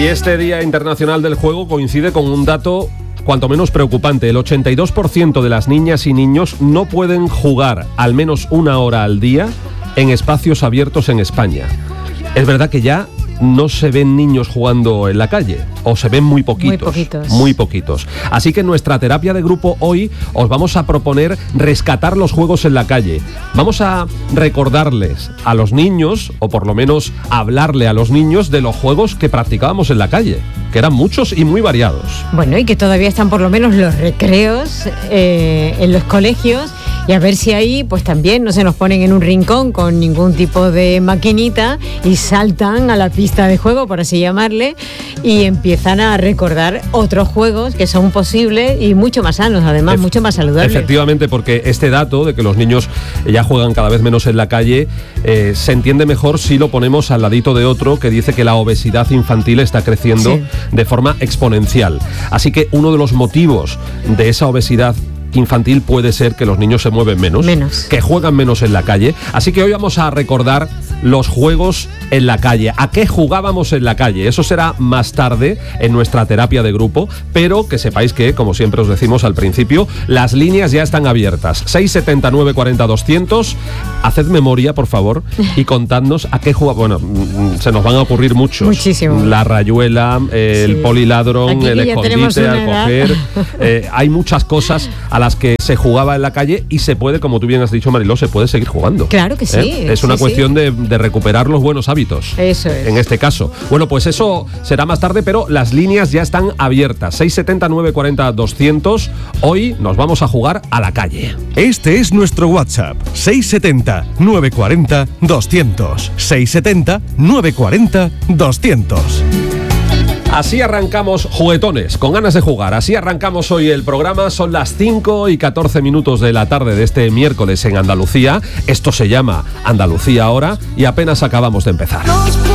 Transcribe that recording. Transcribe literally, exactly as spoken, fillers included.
Y este Día Internacional del Juego coincide con un dato cuanto menos preocupante. El ochenta y dos por ciento de las niñas y niños no pueden jugar al menos una hora al día en espacios abiertos en España. Es verdad que ya no se ven niños jugando en la calle, o se ven muy poquitos, muy poquitos. Muy poquitos. Así que en nuestra terapia de grupo hoy os vamos a proponer rescatar los juegos en la calle. Vamos a recordarles a los niños, o por lo menos hablarle a los niños de los juegos que practicábamos en la calle, que eran muchos y muy variados. Bueno, y que todavía están por lo menos los recreos eh, en los colegios, y a ver si ahí pues también no se nos ponen en un rincón con ningún tipo de maquinita y saltan a la pista de juego, por así llamarle, y empiezan a recordar otros juegos que son posibles y mucho más sanos, además, Ef- mucho más saludables. Efectivamente, porque este dato de que los niños ya juegan cada vez menos en la calle eh, se entiende mejor si lo ponemos al ladito de otro que dice que la obesidad infantil está creciendo sí. de forma exponencial. Así que uno de los motivos de esa obesidad infantil puede ser que los niños se mueven menos, menos, que juegan menos en la calle. Así que hoy vamos a recordar los juegos en la calle. ¿A qué jugábamos en la calle? Eso será más tarde en nuestra terapia de grupo, pero que sepáis que, como siempre os decimos al principio, las líneas ya están abiertas. seis setenta, nueve cuarenta, doscientos. Haced memoria, por favor, y contadnos a qué jugábamos. Bueno, se nos van a ocurrir muchos. Muchísimo. La rayuela, eh, sí. el poliladrón, Aquí el escondite, al coger. Eh, hay muchas cosas a las que se jugaba en la calle y se puede, como tú bien has dicho, Mariló, se puede seguir jugando. Claro que sí. ¿Eh? Es una sí, cuestión sí. De, de recuperar los buenos hábitos. Eso es. En este caso. Bueno, pues eso será más tarde, pero las líneas ya están abiertas. seis setenta, nueve cuarenta, doscientos. Hoy nos vamos a jugar a la calle. Este es nuestro WhatsApp. seis setenta, nueve cuarenta, doscientos. seis setenta, nueve cuarenta, doscientos. Así arrancamos juguetones, con ganas de jugar. Así arrancamos hoy el programa. Son las cinco y catorce minutos de la tarde de este miércoles en Andalucía. Esto se llama Andalucía Ahora y apenas acabamos de empezar.